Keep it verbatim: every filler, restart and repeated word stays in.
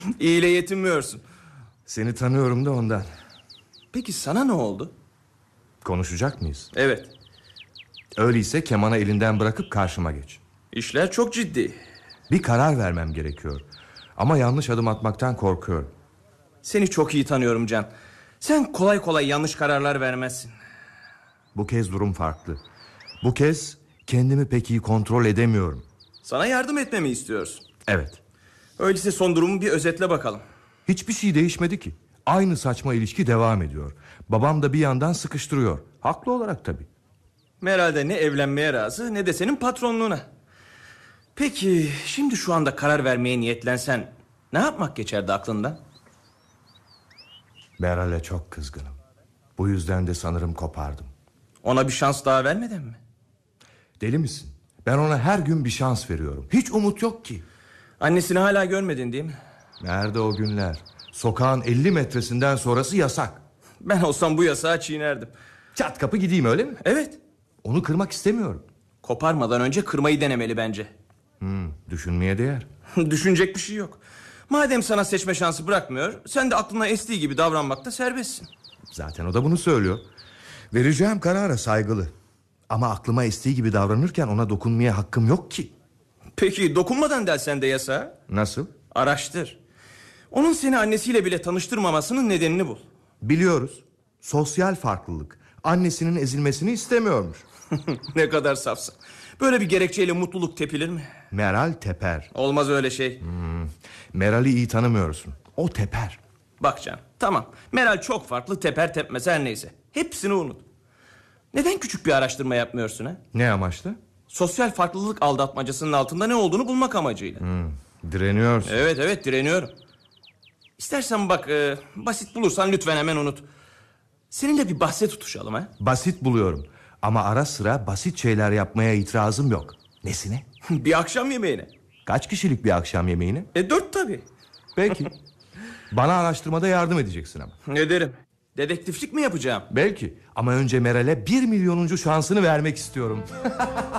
İyiyle yetinmiyorsun. Seni tanıyorum da ondan. Peki sana ne oldu? Konuşacak mıyız? Evet. Öyleyse kemanı elinden bırakıp karşıma geç. İşler çok ciddi. Bir karar vermem gerekiyor. Ama yanlış adım atmaktan korkuyorum. Seni çok iyi tanıyorum Can. Sen kolay kolay yanlış kararlar vermezsin. Bu kez durum farklı. Bu kez kendimi pek iyi kontrol edemiyorum. Sana yardım etmemi istiyorsun. Evet. Öyleyse son durumu bir özetle bakalım. Hiçbir şey değişmedi ki. Aynı saçma ilişki devam ediyor. Babam da bir yandan sıkıştırıyor. Haklı olarak tabii. Meral de ne evlenmeye razı ne de senin patronluğuna. Peki şimdi şu anda karar vermeye niyetlensen ne yapmak geçerdi aklından? Meral'e çok kızgınım. Bu yüzden de sanırım kopardım. Ona bir şans daha vermeden mi? Deli misin? Ben ona her gün bir şans veriyorum. Hiç umut yok ki. Annesini hala görmedin değil mi? Nerede o günler? Sokağın elli metresinden sonrası yasak. Ben olsam bu yasağı çiğnerdim. Çat kapı gideyim, öyle mi? Evet. Onu kırmak istemiyorum. Koparmadan önce kırmayı denemeli bence. Hmm, düşünmeye değer. Düşünecek bir şey yok. Madem sana seçme şansı bırakmıyor, sen de aklına estiği gibi davranmakta serbestsin. Zaten o da bunu söylüyor. Vereceğim karara saygılı. Ama aklıma estiği gibi davranırken ona dokunmaya hakkım yok ki. Peki dokunmadan delsen de yasağa? Nasıl? Araştır. Onun seni annesiyle bile tanıştırmamasının nedenini bul. Biliyoruz. Sosyal farklılık. Annesinin ezilmesini istemiyormuş. Ne kadar safsın. Böyle bir gerekçeyle mutluluk tepilir mi? Meral teper. Olmaz öyle şey. Hmm, Meral'i iyi tanımıyorsun. O teper. Bak Can, tamam. Meral çok farklı, teper tepmez her neyse. Hepsini unut. Neden küçük bir araştırma yapmıyorsun ha? Ne amaçla? Sosyal farklılık aldatmacasının altında ne olduğunu bulmak amacıyla. Hmm, direniyorsun. Evet evet direniyorum. İstersen bak e, basit bulursan lütfen hemen unut. Seninle bir bahse tutuşalım ha. Basit buluyorum. Ama ara sıra basit şeyler yapmaya itirazım yok. Nesine? Bir akşam yemeğine. Kaç kişilik bir akşam yemeğine? E dört tabii. Peki. Bana araştırmada yardım edeceksin ama. Ederim. Dedektiflik mi yapacağım? Belki. Ama önce Meral'e bir milyonuncu şansını vermek istiyorum.